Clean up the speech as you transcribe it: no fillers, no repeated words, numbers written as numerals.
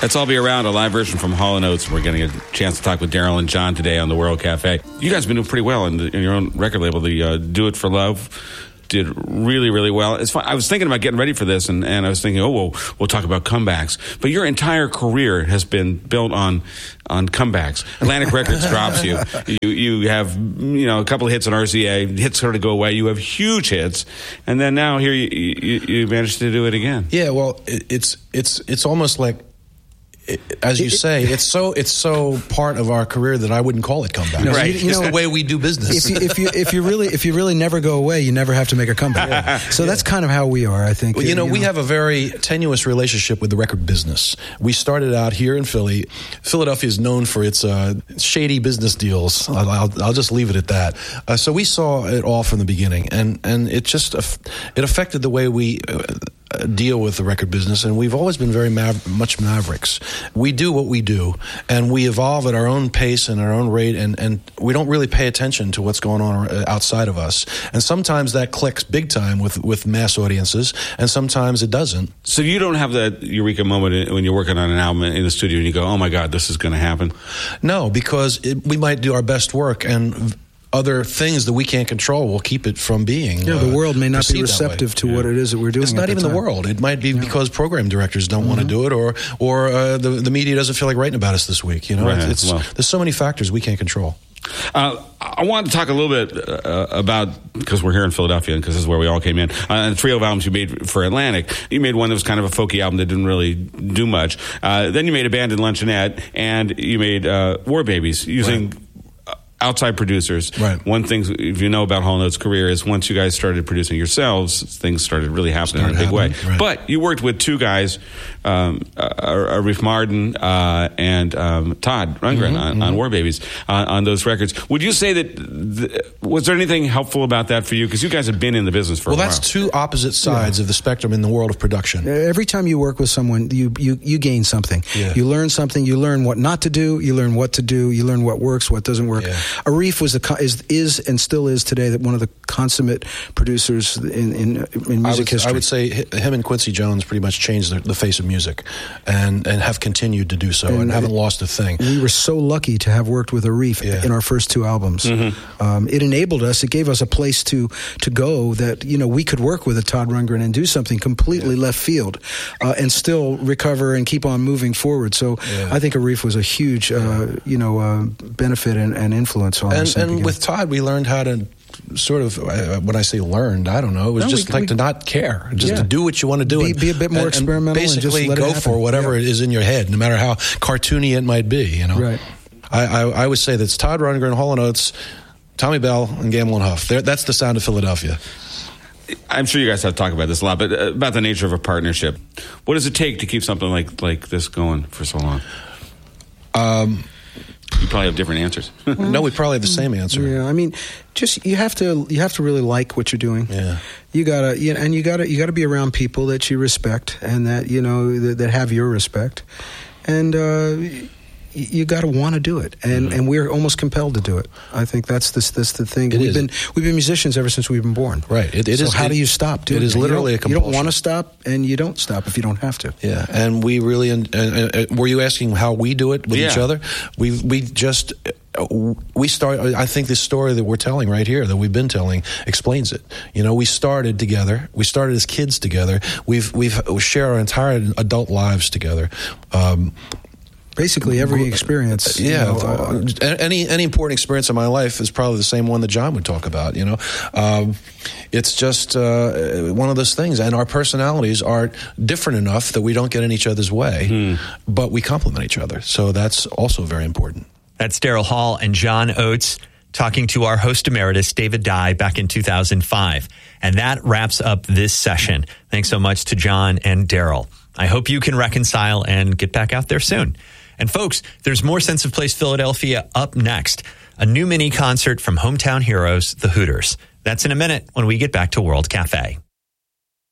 Let's all be around, a live version from Hall & Oates. We're getting a chance to talk with Daryl and John today on the World Cafe. You guys have been doing pretty well in your own record label, the Do It For Love. Did really, really well. It's fun. I was thinking about getting ready for this, and I was thinking, we'll talk about comebacks. But your entire career has been built on comebacks. Atlantic Records drops you. You have a couple of hits on RCA. Hits sort of go away. You have huge hits, and then now here you managed to do it again. Yeah, well, it's almost like, as you say, it's so part of our career that I wouldn't call it comeback. Right. It's the way we do business. If you really never go away, you never have to make a comeback. Yeah. So that's kind of how we are, I think. Well, we have a very tenuous relationship with the record business. We started out here in Philly. Philadelphia is known for its shady business deals. I'll just leave it at that. So we saw it all from the beginning, and it just it affected the way we deal with the record business, and we've always been very much mavericks. We do what we do, and we evolve at our own pace and our own rate, and we don't really pay attention to what's going on outside of us. And sometimes that clicks big time with mass audiences, and sometimes it doesn't. So you don't have that eureka moment when you're working on an album in the studio and you go, oh my God, this is going to happen? No, because we might do our best work, and other things that we can't control will keep it from being. The world may not be receptive to what it is that we're doing. It's not even the world. It might be because program directors don't want to do it, or the media doesn't feel like writing about us this week. Right. There's so many factors we can't control. I want to talk a little bit about, because we're here in Philadelphia and because this is where we all came in, the trio of albums you made for Atlantic. You made one that was kind of a folky album that didn't really do much. Then you made Abandoned Luncheonette, and you made War Babies using outside producers. Right. One thing, if you know about Hall & Oates' career, is once you guys started producing yourselves, things started really happening in a big way. Right. But you worked with two guys, Arif Mardin and Todd Rundgren on War Babies on those records. Would you say that was there anything helpful about that for you? Because you guys have been in the business for a while. Well, that's two opposite sides of the spectrum in the world of production. Every time you work with someone, you gain something. Yeah. You learn something. You learn what not to do. You learn what to do. You learn what works, what doesn't work. Yeah. Arif is and still is today one of the consummate producers in music history. I would say him and Quincy Jones pretty much changed the face of music, and have continued to do so, and haven't lost a thing. We were so lucky to have worked with Arif in our first two albums. It enabled us. It gave us a place to go that we could work with a Todd Rundgren and do something completely left field, and still recover and keep on moving forward. So I think Arif was a huge benefit and influence on us. And with Todd, we learned how to sort of, when I say learned, I don't know, it was to not care, just to do what you want to do. Be a bit more experimental and basically and just let go for whatever it is in your head, no matter how cartoony it might be, Right. I would say that's Todd Rundgren, Hall & Oates, Tommy Bell, and Gamble and Huff. That's the sound of Philadelphia. I'm sure you guys have talked about this a lot, but about the nature of a partnership. What does it take to keep something like this going for so long? You probably have different answers. No, we probably have the same answer. Yeah, I mean, just you have to really like what you're doing. Yeah, you gotta be around people that you respect and that that have your respect, and you got to want to do it, and we're almost compelled to do it. I think that's the thing. We've been musicians ever since we've been born. Right. How do you stop doing it? It is literally a compulsion. You don't want to stop, and you don't stop if you don't have to. Yeah, and we really. Were you asking how we do it with each other? We start. I think this story that we're telling right here, that we've been telling, explains it. We started together. We started as kids together. We've shared our entire adult lives together. Basically, every experience. Yeah, any important experience in my life is probably the same one that John would talk about. It's just one of those things, and our personalities are different enough that we don't get in each other's way, but we complement each other. So that's also very important. That's Daryl Hall and John Oates talking to our host emeritus, David Dye, back in 2005. And that wraps up this session. Thanks so much to John and Daryl. I hope you can reconcile and get back out there soon. And folks, there's more Sense of Place Philadelphia up next. A new mini concert from hometown heroes, the Hooters. That's in a minute when we get back to World Cafe.